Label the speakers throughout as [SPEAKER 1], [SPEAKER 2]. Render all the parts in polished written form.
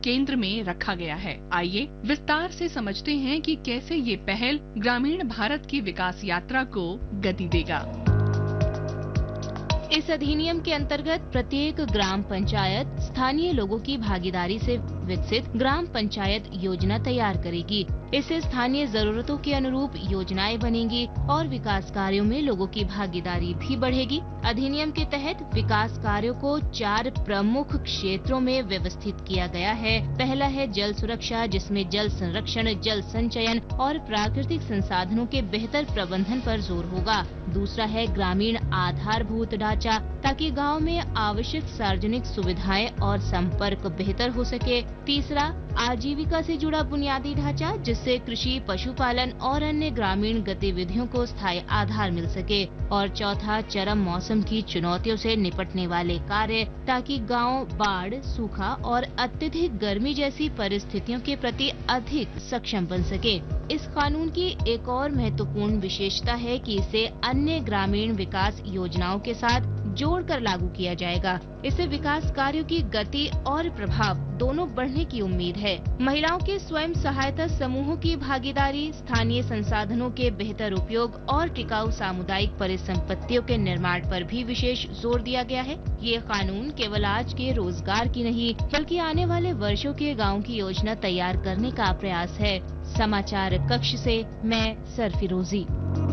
[SPEAKER 1] केंद्र में रखा गया है। आइए विस्तार से समझते हैं कि कैसे ये पहल ग्रामीण भारत की विकास यात्रा को गति देगा।
[SPEAKER 2] इस अधिनियम के अंतर्गत प्रत्येक ग्राम पंचायत स्थानीय लोगों की भागीदारी से विकसित ग्राम पंचायत योजना तैयार करेगी। इससे स्थानीय जरूरतों के अनुरूप योजनाएं बनेंगी और विकास कार्यों में लोगों की भागीदारी भी बढ़ेगी। अधिनियम के तहत विकास कार्यों को 4 प्रमुख क्षेत्रों में व्यवस्थित किया गया है। पहला है जल सुरक्षा, जिसमें जल संरक्षण, जल संचयन और प्राकृतिक संसाधनों के बेहतर प्रबंधन पर जोर होगा। दूसरा है ग्रामीण आधारभूत ढांचा, ताकि गांव में आवश्यक सार्वजनिक सुविधाएं और संपर्क बेहतर हो सके। तीसरा आजीविका से जुड़ा बुनियादी ढांचा, जिससे कृषि, पशुपालन और अन्य ग्रामीण गतिविधियों को स्थायी आधार मिल सके। और चौथा चरम मौसम की चुनौतियों से निपटने वाले कार्य, ताकि गांव बाढ़, सूखा और अत्यधिक गर्मी जैसी परिस्थितियों के प्रति अधिक सक्षम बन सके। इस कानून की एक और महत्वपूर्ण विशेषता है कि इसे अन्य ग्रामीण विकास योजनाओं के साथ जोड़कर लागू किया जाएगा। इससे विकास कार्यों की गति और प्रभाव दोनों बढ़ने की उम्मीद है। महिलाओं के स्वयं सहायता समूहों की भागीदारी, स्थानीय संसाधनों के बेहतर उपयोग और टिकाऊ सामुदायिक परिसंपत्तियों के निर्माण पर भी विशेष जोर दिया गया है। ये कानून केवल आज के रोजगार की नहीं, बल्कि आने वाले वर्षों के गाँव की योजना तैयार करने का प्रयास है। समाचार कक्ष से मैं सरफिरोजी।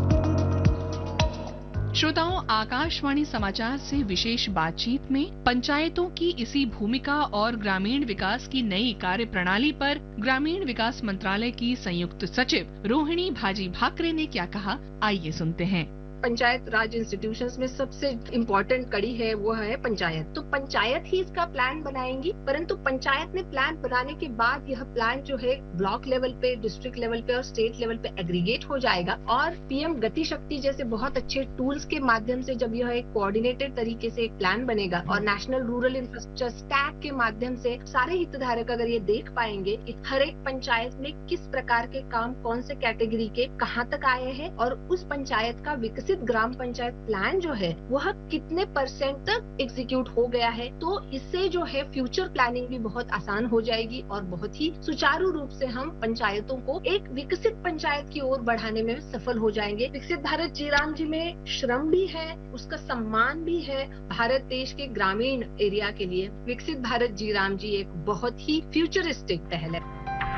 [SPEAKER 1] श्रोताओं, आकाशवाणी समाचार से विशेष बातचीत में पंचायतों की इसी भूमिका और ग्रामीण विकास की नई कार्य प्रणाली पर ग्रामीण विकास मंत्रालय की संयुक्त सचिव रोहिणी भाजी भाकरे ने क्या कहा, आइए सुनते हैं।
[SPEAKER 3] पंचायत राज इंस्टीट्यूशंस में सबसे इम्पोर्टेंट कड़ी है वो है पंचायत। तो पंचायत ही इसका प्लान बनाएंगी, परंतु पंचायत ने प्लान बनाने के बाद यह प्लान जो है ब्लॉक लेवल पे, डिस्ट्रिक्ट लेवल पे और स्टेट लेवल पे एग्रीगेट हो जाएगा और पीएम गति शक्ति जैसे बहुत अच्छे टूल्स के माध्यम से जब यह एक कोऑर्डिनेटेड तरीके से एक प्लान बनेगा और नेशनल रूरल इंफ्रास्ट्रक्चर स्टैक के माध्यम से सारे हितधारक अगर ये देख पाएंगे कि हर एक पंचायत में किस प्रकार के काम कौन से कैटेगरी के कहाँ तक आए हैं और उस पंचायत का विकसित ग्राम पंचायत प्लान जो है वह कितने % तक एग्जीक्यूट हो गया है, तो इससे जो है फ्यूचर प्लानिंग भी बहुत आसान हो जाएगी और बहुत ही सुचारू रूप से हम पंचायतों को एक विकसित पंचायत की ओर बढ़ाने में सफल हो जाएंगे। विकसित भारत जी राम जी में श्रम भी है, उसका सम्मान भी है भारत देश के ग्रामीण एरिया के लिए। विकसित भारत जी राम जी एक बहुत ही फ्यूचरिस्टिक पहल है।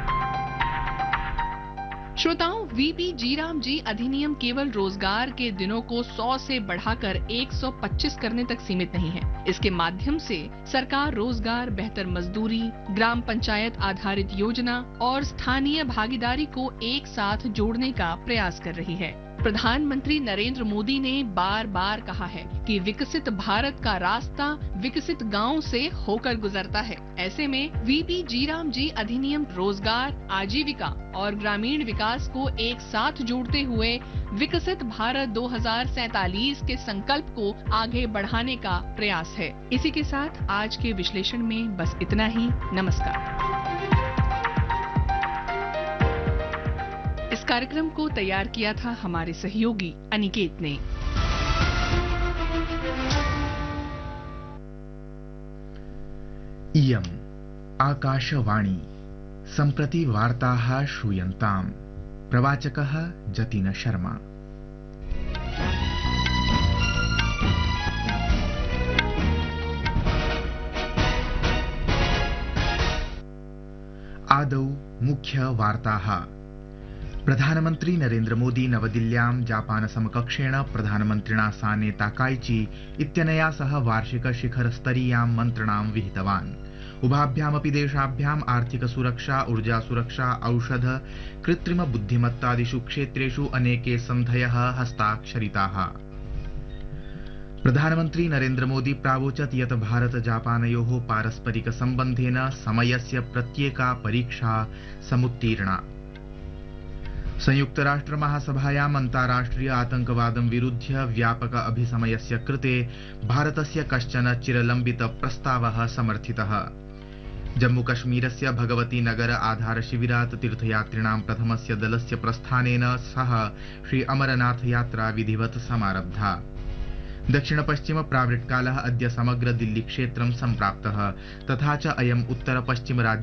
[SPEAKER 1] श्रोताओं, वीपी जीराम जी अधिनियम केवल रोजगार के दिनों को 100 से बढ़ाकर 125 करने तक सीमित नहीं है। इसके माध्यम से सरकार रोजगार, बेहतर मजदूरी, ग्राम पंचायत आधारित योजना और स्थानीय भागीदारी को एक साथ जोड़ने का प्रयास कर रही है। प्रधानमंत्री नरेंद्र मोदी ने बार बार कहा है कि विकसित भारत का रास्ता विकसित गांव से होकर गुजरता है। ऐसे में वीपी जीराम जी अधिनियम रोजगार, आजीविका और ग्रामीण विकास को एक साथ जोड़ते हुए विकसित भारत 2047 के संकल्प को आगे बढ़ाने का प्रयास है। इसी के साथ आज के विश्लेषण में बस इतना ही। नमस्कार। इस कार्यक्रम को तैयार किया था हमारे सहयोगी अनिकेत ने।
[SPEAKER 4] इयम् आकाशवाणी सम्प्रति वार्ताः श्रूयन्ताम्। प्रवाचकः जतिन शर्मा। आदौ मुख्य वार्ताः। प्रधानमन्त्री नरेन्द्र मोदी नवदिल्ल्यां जापान समकक्षेण प्रधानमन्त्रिणा साने ताकाइची इत्यनया सह वार्षिक शिखरस्तरीयां मन्त्रणां विहितवान्। उभाभ्यामपि देशाभ्याम् आर्थिक सुरक्षा, ऊर्जा सुरक्षा, औषध, कृत्रिम बुद्धिमत्तादिषु क्षेत्रेषु अनेके सन्धयः हस्ताक्षरिताः। प्रधानमन्त्री नरेन्द्र मोदी प्रावोचत् यत् भारत जापानयोः पारस्परिक सम्बन्धेन समयस्य प्रत्येका परीक्षा समुत्तीर्णा। संयुक्त राष्ट्र महासभायाम् अन्ताराष्ट्रिय आतंकवादं विरुध्य व्यापक अभिसमयस्य कृते भारतस्य कश्चन चिरलम्बित प्रस्तावः समर्थितः। जम्मूकश्मीरस्य भगवती नगर आधार शिविरात् तीर्थयात्रिणां प्रथमस्य दलस्य प्रस्थानेन सह श्री अमरनाथ यात्रा विधिवत् समारब्धा। दक्षिण पश्चिम प्रावृट्कालः अद्य समग्र दिल्ली क्षेत्रं सम्प्राप्तः। तथा च अयम् उत्तर पश्चिम